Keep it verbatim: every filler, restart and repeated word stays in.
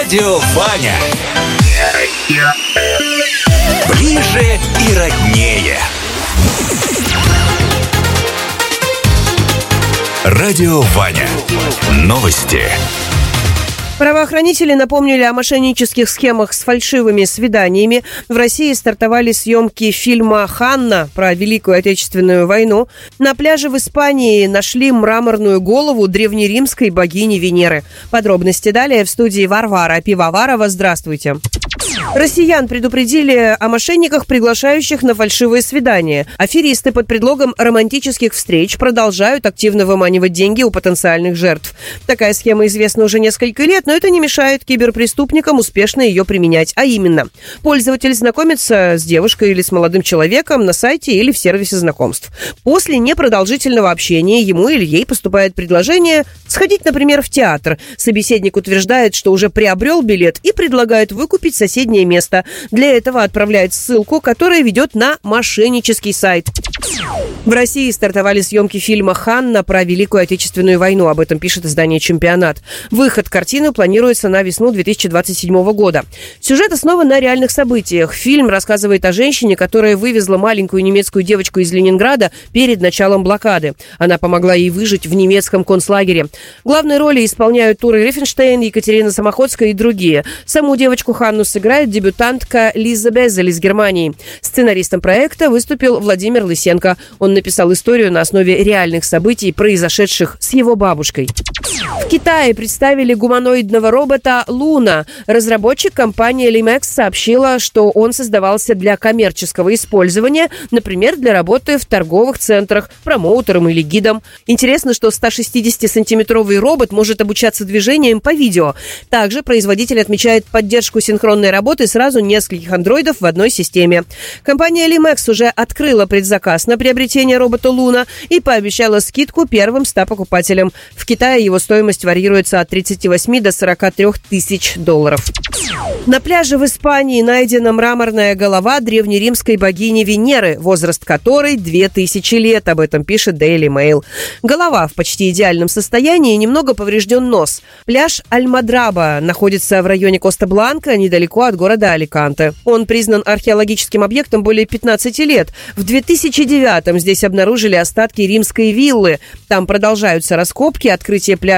Радио Ваня. Ближе и роднее. Радио Ваня. Новости. Правоохранители напомнили о мошеннических схемах с фальшивыми свиданиями. В России стартовали съемки фильма «Ханна» про Великую Отечественную войну. На пляже в Испании нашли мраморную голову древнеримской богини Венеры. Подробности далее в студии Варвара Пивоварова. Здравствуйте. Россиян предупредили о мошенниках, приглашающих на фальшивые свидания. Аферисты под предлогом романтических встреч продолжают активно выманивать деньги у потенциальных жертв. Такая схема известна уже несколько лет, но это не мешает киберпреступникам успешно ее применять. А именно, пользователь знакомится с девушкой или с молодым человеком на сайте или в сервисе знакомств. После непродолжительного общения ему или ей поступает предложение сходить, например, в театр. Собеседник утверждает, что уже приобрел билет и предлагает выкупить соседнее место. Для этого отправляет ссылку, которая ведет на мошеннический сайт. В России стартовали съемки фильма «Ханна» про Великую Отечественную войну. Об этом пишет издание «Чемпионат». Выход картины планируется на весну две тысячи двадцать седьмого года. Сюжет основан на реальных событиях. Фильм рассказывает о женщине, которая вывезла маленькую немецкую девочку из Ленинграда перед началом блокады. Она помогла ей выжить в немецком концлагере. Главные роли исполняют Тура Рифенштейн, Екатерина Самоходская и другие. Саму девочку Ханну сыграет дебютантка Лиза Безель из Германии. Сценаристом проекта выступил Владимир Лысенко. Он написал историю на основе реальных событий, произошедших с его бабушкой. В Китае представили гуманоидного робота Луна. Разработчик компания Limex сообщила, что он создавался для коммерческого использования, например, для работы в торговых центрах, промоутером или гидом. Интересно, что сто шестидесятисантиметровый робот может обучаться движениям по видео. Также производитель отмечает поддержку синхронной работы сразу нескольких андроидов в одной системе. Компания Limex уже открыла предзаказ на приобретение робота Луна и пообещала скидку первым ста покупателям. В Китае его стоимость варьируется от тридцати восьми до сорока трёх тысяч долларов. На пляже в Испании найдена мраморная голова древнеримской богини Венеры, возраст которой две тысячи лет. Об этом пишет Daily Mail. Голова в почти идеальном состоянии, немного поврежден нос. Пляж Альмадраба находится в районе Коста-Бланка, недалеко от города Аликанте. Он признан археологическим объектом более пятнадцати лет. В две тысячи девятом здесь обнаружили остатки римской виллы. Там продолжаются раскопки, открытие пляжа